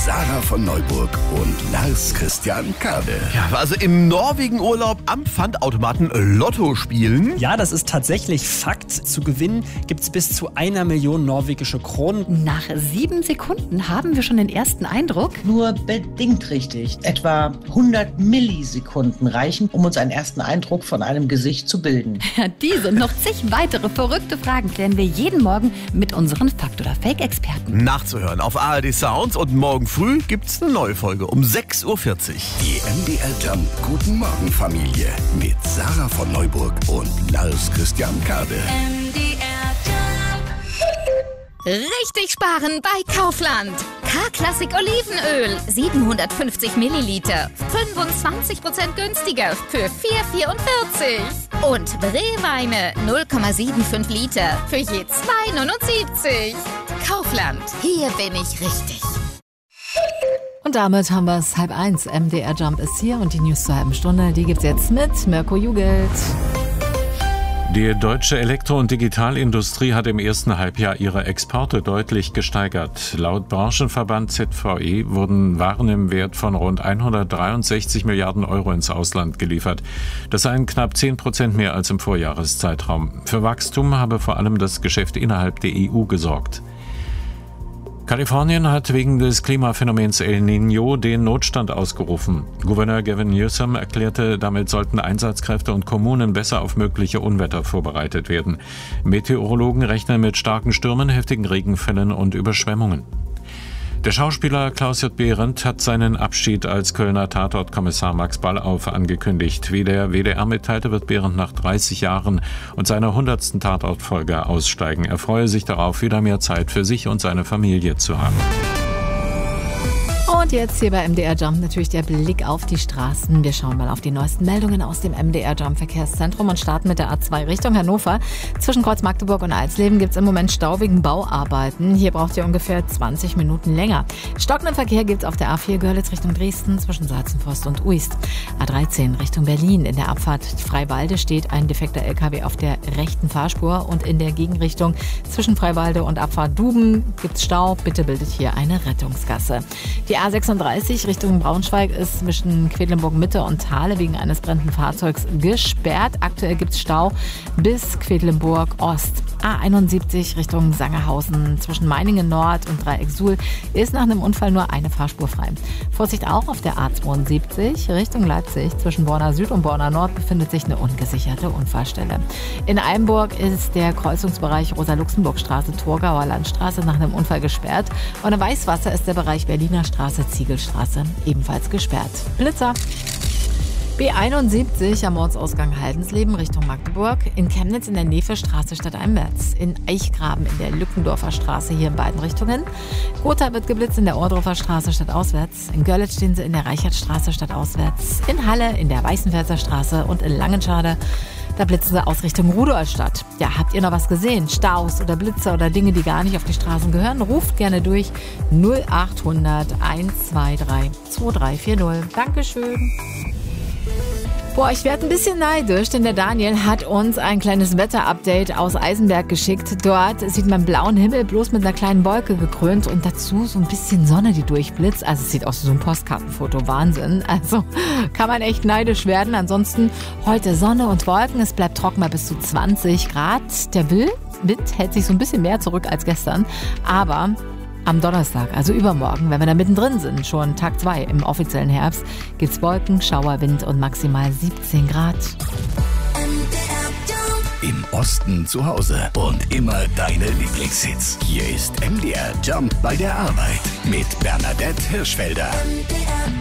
Sarah von Neuburg und Lars Christian Kade. Ja, also im Norwegen-Urlaub am Pfandautomaten Lotto spielen. Ja, das ist tatsächlich Fakt. Zu gewinnen gibt es bis zu 1 Million norwegische Kronen. Nach 7 Sekunden haben wir schon den ersten Eindruck. Nur bedingt richtig. Etwa 100 Millisekunden reichen, um uns einen ersten Eindruck von einem Gesicht zu bilden. Diese und noch zig weitere verrückte Fragen klären wir jeden Morgen mit unseren Fakt- oder Fake-Experten. Nachzuhören auf ARD Sounds und morgen früh gibt's eine neue Folge um 6.40 Uhr. Die MDR Jump Guten Morgen Familie mit Sarah von Neuburg und Lars Christian Kade. Richtig sparen bei Kaufland. K-Klassik Olivenöl, 750 Milliliter. 25% günstiger für 4,44. Und Brewweine, 0,75 Liter für je 2,79. Kaufland, hier bin ich richtig. Und damit haben wir es 12:30. MDR Jump ist hier und die News zur halben Stunde, die gibt's jetzt mit Mirko Jugelt. Die deutsche Elektro- und Digitalindustrie hat im ersten Halbjahr ihre Exporte deutlich gesteigert. Laut Branchenverband ZVE wurden Waren im Wert von rund 163 Milliarden Euro ins Ausland geliefert. Das seien knapp 10% mehr als im Vorjahreszeitraum. Für Wachstum habe vor allem das Geschäft innerhalb der EU gesorgt. Kalifornien hat wegen des Klimaphänomens El Niño den Notstand ausgerufen. Gouverneur Gavin Newsom erklärte, damit sollten Einsatzkräfte und Kommunen besser auf mögliche Unwetter vorbereitet werden. Meteorologen rechnen mit starken Stürmen, heftigen Regenfällen und Überschwemmungen. Der Schauspieler Klaus J. Behrendt hat seinen Abschied als Kölner Tatortkommissar Max Ballauf angekündigt. Wie der WDR mitteilte, wird Behrendt nach 30 Jahren und seiner 100. Tatortfolge aussteigen. Er freue sich darauf, wieder mehr Zeit für sich und seine Familie zu haben. Und jetzt hier bei MDR Jump natürlich der Blick auf die Straßen. Wir schauen mal auf die neuesten Meldungen aus dem MDR Jump Verkehrszentrum und starten mit der A2 Richtung Hannover. Zwischen Kreuz Magdeburg und Alsleben gibt es im Moment Stau wegen Bauarbeiten. Hier braucht ihr ungefähr 20 Minuten länger. Stockenden Verkehr gibt es auf der A4 Görlitz Richtung Dresden zwischen Salzenforst und Uist. A13 Richtung Berlin. In der Abfahrt Freiwalde steht ein defekter LKW auf der rechten Fahrspur und in der Gegenrichtung zwischen Freiwalde und Abfahrt Duben gibt es Stau. Bitte bildet hier eine Rettungsgasse. Die A36 Richtung Braunschweig ist zwischen Quedlinburg-Mitte und Thale wegen eines brennenden Fahrzeugs gesperrt. Aktuell gibt es Stau bis Quedlinburg-Ost. A71 Richtung Sangerhausen zwischen Meiningen Nord und Dreieck-Suhl ist nach einem Unfall nur eine Fahrspur frei. Vorsicht auch auf der A72 Richtung Leipzig zwischen Borna Süd und Borna Nord befindet sich eine ungesicherte Unfallstelle. In Eilenburg ist der Kreuzungsbereich Rosa-Luxemburg-Straße, Torgauer Landstraße nach einem Unfall gesperrt. Und in Weißwasser ist der Bereich Berliner Straße, Ziegelstraße ebenfalls gesperrt. Blitzer. B71 am Ortsausgang Haldensleben Richtung Magdeburg, in Chemnitz in der Nevestraße stadteinwärts, in Eichgraben in der Lückendorfer Straße hier in beiden Richtungen. Gotha wird geblitzt in der Ohrdorfer Straße stadtauswärts, in Görlitz stehen sie in der Reichertstraße stadtauswärts, in Halle in der Weißenfelser Straße und in Langenschade, da blitzen sie aus Richtung Rudolstadt. Ja, habt ihr noch was gesehen? Staus oder Blitzer oder Dinge, die gar nicht auf die Straßen gehören? Ruft gerne durch 0800 123 2340. Dankeschön. Boah, ich werde ein bisschen neidisch, denn der Daniel hat uns ein kleines Wetter-Update aus Eisenberg geschickt. Dort sieht man blauen Himmel, bloß mit einer kleinen Wolke gekrönt und dazu so ein bisschen Sonne, die durchblitzt. Also es sieht aus wie so ein Postkartenfoto, Wahnsinn. Also kann man echt neidisch werden. Ansonsten heute Sonne und Wolken, es bleibt trocken bei bis zu 20 Grad. Der Wind hält sich so ein bisschen mehr zurück als gestern, aber am Donnerstag, also übermorgen, wenn wir da mittendrin sind, schon Tag 2 im offiziellen Herbst, gibt's Wolken, Schauerwind und maximal 17 Grad. Im Osten zu Hause und immer deine Lieblingshits. Hier ist MDR Jump bei der Arbeit mit Bernadette Hirschfelder.